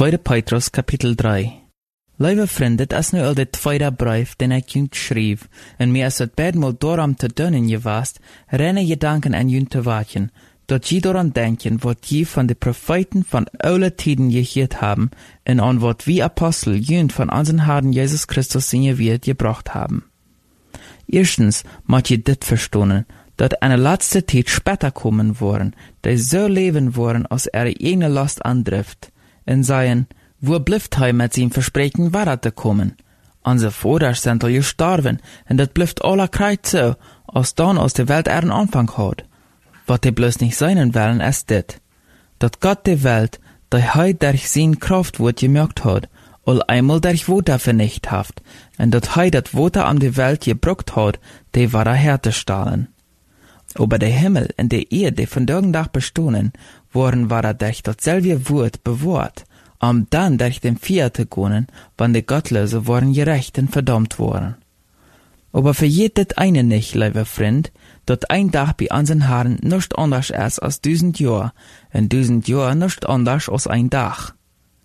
2. Petrus kapitel 3. Lieve vriend, dit is nu al de tweede brief den ik junt schreef, en mir is het bedemaal daarom te doen geweest, renne gedanken aan junt te wachten, dat je daran denken, wat je van de profeten van oude tijden gehoord hebben, en aan wat wie Apostel junt van onze Herrn Jesus Christus in je wereld gebracht hebben. Eerstens moet je dit verstaan, dat een laatste tijd später komen worden, die zo leven worden als ene last aandrift, en zeggen, wo blijft hij met zijn verspreken waar te komen? Onze vaders zijn al gestorven, en dat blijft alle krijt zo, als dan als de welt een aanvang had. Wat die bloos niet zijn willen is dit, dat God de welt, die hij durch zijn kracht wordt gemerkt had, al einmal durch Water vernicht heeft, en dat hij dat Water aan de welt gebruikt had, die ware herzustellen. Aber de Himmel en de Erde, die vandaag dag bestonden, waren durch datselfde Woord bewaard, om dan durch den Feuer te kunnen, wann de Gottlose waren gerecht en verdammt worden. Aber vergeet dit eine nicht, lieve vriend, dat ein Dag bij onze Herren nicht anders is als 1000 jaar, en 1000 jaar nicht anders als ein Dag.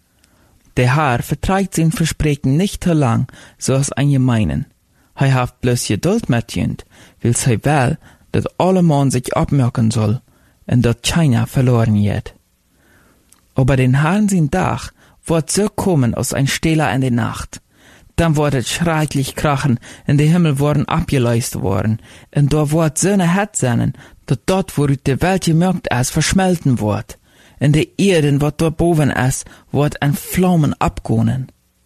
Der Herr verträgt sein Versprechen nicht te lang, zoals an je meinen. Hij heeft bloß Geduld met junt, wils hij wel, dat alle man sich abmerken soll, en dat keiner verloren geht. Aber den Herrn sein Tag wird so kommen als ein Stehler in der Nacht. Dann wird es schrecklich krachen, en de Himmel worden abgeleist worden, en da wird so eine Hetze sein, dat dort, wo die Welt gemerkt ist, verschmelten wird, en de Erde, wat dort boven ist, wird in Flammen abgonen.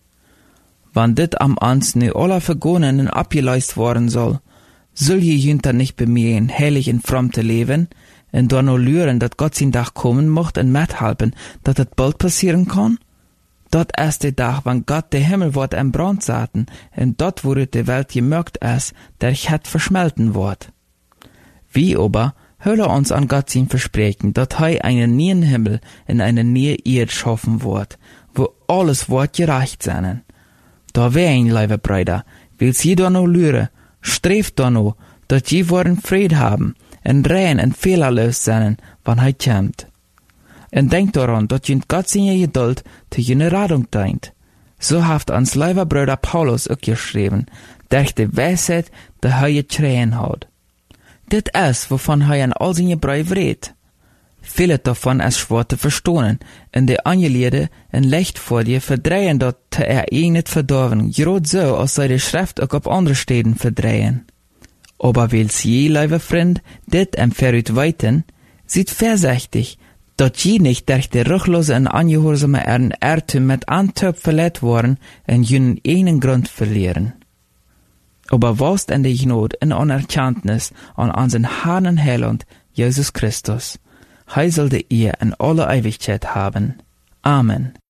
Wann dit am ans nu alle vergonen en abgeleist worden soll je jünter nicht bemühen, heilig en fromm te leven, en dan nur luren, dat Gott zijn Dag kommen mocht en methelpen, dat het bald passieren kann? Dat is de dag, wann Gott de Himmel wordt in brand zaten, en dat wo de Welt gemerkt is, der het verschmelten wordt. Wie aber hüllen uns an Gott sein Versprechen, dat hij einen neuen Himmel en einen neue Erde schaffen wird, wo alles wordt gerecht zijn. Da wein, lieve Brüder, wils je dan nur luren, streeft dan ook, dat je worden vrede hebben, en rein en fehlerloos zijn, wann hij komt. En denk daran, dat je Gott zijn geduld te je Radung dient. So heeft ons lieve Bruder Paulus ook geschreven, durch de wijsheid die hij gekregen had. Dit is, wovon hij in al zijn brief redt. Viele davon is schwer te verstaan, en de Angelede en licht voor je verdrehen dat te niet verdorven, groot zo als zij de schrift ook op andere steden verdrehen. Aber wils je, lieve vriend, dit en veruit weten, ziet voorzichtig, dat je niet durch de ruchlose en angehoorzame Irrtum met Antwerp verleid worden en je einen Grund verlieren. Aber was in de Gnade en Anerkenntnis an unseren Herrn en Heiland, Jesus Christus. Hij zal de eer in alle Ewigkeit haben. Amen.